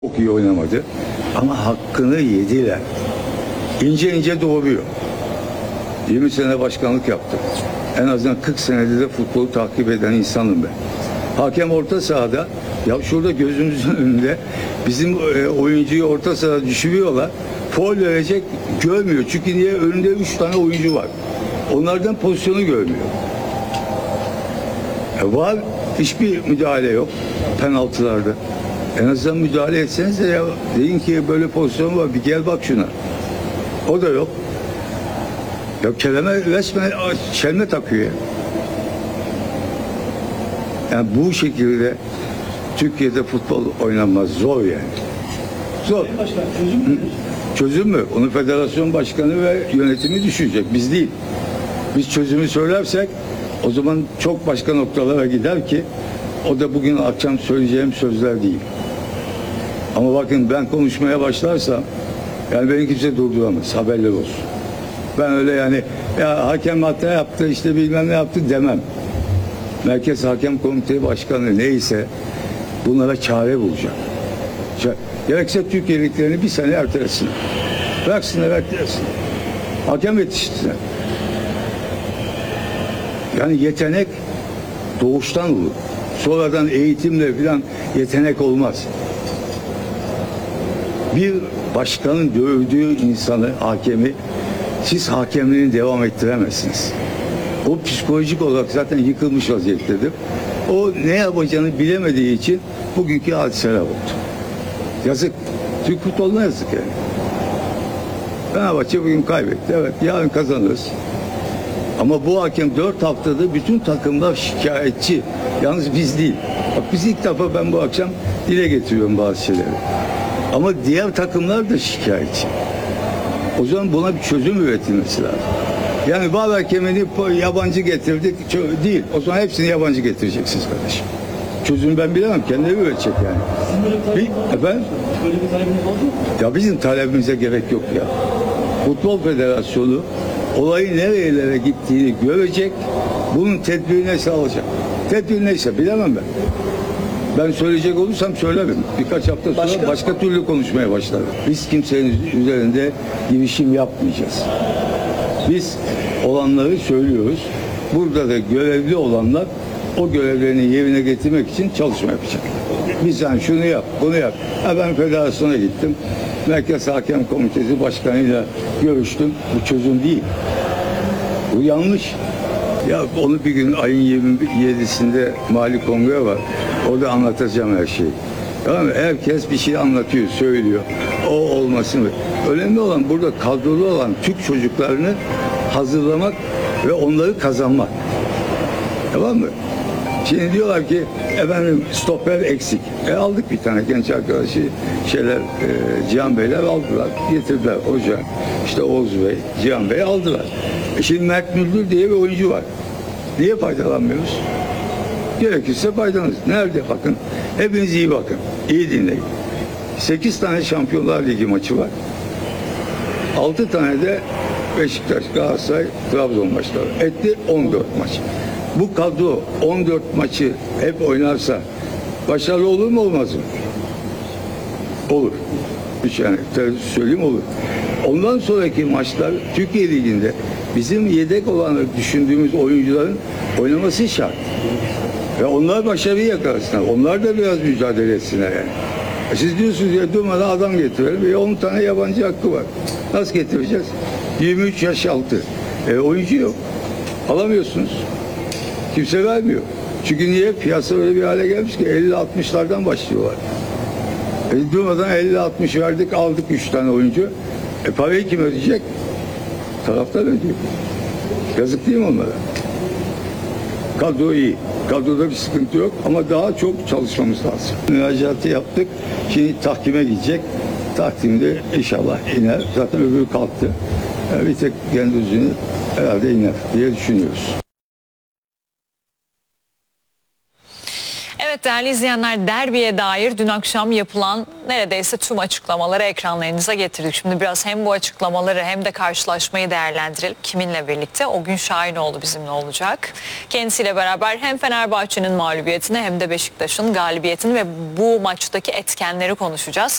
Çok iyi oynamadı ama hakkını yediler. İnce ince doğruyor. 20 sene başkanlık yaptım. En azından 40 senedir de futbolu takip eden insanım ben. Hakem orta sahada, ya şurada gözümüzün önünde bizim oyuncuyu orta sahada düşürüyorlar. Faul verecek, görmüyor. Çünkü niye? Önünde 3 tane oyuncu var. Onlardan pozisyonu görmüyor. Var, hiçbir müdahale yok penaltılarda. En azından müdahale etsenize ya. Deyin ki böyle pozisyon var, bir gel bak şuna. O da yok. Ya kelime resmen çelme takıyor ya. Yani bu şekilde Türkiye'de futbol oynanmaz. Zor yani. Zor. Başkan, çözüm nedir? Çözüm mü? Onu federasyon başkanı ve yönetimi düşecek. Biz değil. Biz çözümü söylersek o zaman çok başka noktalara gider ki o da bugün akşam söyleyeceğim sözler değil. Ama bakın ben konuşmaya başlarsam yani beni kimse durduramaz. Haberler olsun. Ben öyle yani ya hakem hata yaptı işte bilmem ne yaptı demem. Merkez Hakem Komitesi Başkanı neyse bunlara çare bulacak. Gerekse Türkiye liglerini bir sene ertelesin. Bıraksınlar ertelesin. Hakem yetiştirsinler. Yani yetenek doğuştan olur. Sonradan eğitimle falan yetenek olmaz. Bir başkanın dövdüğü insanı, hakemi siz hakemliğini devam ettiremezsiniz. O psikolojik olarak zaten yıkılmış vaziyettedir. O ne yapacağını bilemediği için bugünkü hadiseler oldu. Yazık. Türk futboluna yazık yani. Fenerbahçe bugün kaybetti. Evet, yarın kazanırız. Ama bu hakem 4 haftada bütün takımlar şikayetçi. Yalnız biz değil. Bak biz ilk defa ben bu akşam dile getiriyorum bazı şeyleri. Ama diğer takımlar da şikayetçi. O zaman buna bir çözüm üretilmesi lazım. Yani bazı hakemini yabancı getirdik değil. O zaman hepsini yabancı getireceksiniz kardeşim. Çözümü ben bilemem. Kendileri üretecek yani. Sizin böyle bir talebiniz Efendim? Böyle bir talebiniz oldu mu? Ya bizim talebimize gerek yok ya. Futbol Federasyonu olayın nerelere gittiğini görecek, bunun tedbirini neyse alacak. Tedbir neyse bilemem ben. Ben söyleyecek olursam söylerim. Birkaç hafta sonra başka türlü konuşmaya başlarım. Biz kimsenin üzerinde girişim yapmayacağız. Biz olanları söylüyoruz. Burada da görevli olanlar o görevlerini yerine getirmek için çalışma yapacak. Biz yani şunu yap, bunu yap. Ben federasyona gittim. Merkez Hakem Komitesi Başkanı'yla görüştüm. Bu çözüm değil. Bu yanlış. Ya onu bir gün ayın 27'sinde Mali Kongre var. Orada anlatacağım her şeyi. Tamam mı? Herkes bir şey anlatıyor, söylüyor. O olmasın. Önemli olan burada kadrolu olan Türk çocuklarını hazırlamak ve onları kazanmak. Tamam mı? Şimdi diyorlar ki efendim stoper eksik. Aldık bir tane genç arkadaşı Cihan Beyler aldılar. Getirdiler hoca. İşte Oğuz Bey, Cihan Bey aldılar. Şimdi Mert Müldür diye bir oyuncu var. Niye faydalanmıyoruz? Gerekirse faydalanırız. Nerede bakın? Hepiniz iyi bakın. İyi dinleyin. 8 tane Şampiyonlar Ligi maçı var. 6 tane de Beşiktaş, Galatasaray, Trabzon maçları. Etti 14 maç. Bu kadro 14 maçı hep oynarsa başarılı olur mu olmaz mı? Olur. Yani söyleyeyim olur. Ondan sonraki maçlar Türkiye Ligi'nde bizim yedek olanı düşündüğümüz oyuncuların oynaması şart. Ve onlar başarıyı yakalasınlar. Onlar da biraz mücadele etsinler yani. Siz diyorsunuz ya durmadan adam getirelim. 10 tane yabancı hakkı var. Nasıl getireceğiz? 23 yaş altı. Oyuncu yok. Alamıyorsunuz. Kimse vermiyor. Çünkü niye? Piyasa öyle bir hale gelmiş ki 50-60'lardan başlıyorlar. Durmadan 50-60 verdik, aldık 3 tane oyuncu. Parayı kim ödeyecek? Taraftar ödüyor. Yazık değil mi onlara? Kadro iyi. Kadroda bir sıkıntı yok ama daha çok çalışmamız lazım. Müracaatı yaptık. Şimdi tahkime gidecek. Tahkimde inşallah iner. Zaten öbürü kalktı. Bir tek Gündüz'ünü herhalde iner diye düşünüyoruz. Evet. Evet değerli izleyenler, derbiye dair dün akşam yapılan neredeyse tüm açıklamaları ekranlarınıza getirdik. Şimdi biraz hem bu açıklamaları hem de karşılaşmayı değerlendirelim. Kiminle birlikte? O gün Şahinoğlu bizimle olacak. Kendisiyle beraber hem Fenerbahçe'nin mağlubiyetini hem de Beşiktaş'ın galibiyetini ve bu maçtaki etkenleri konuşacağız.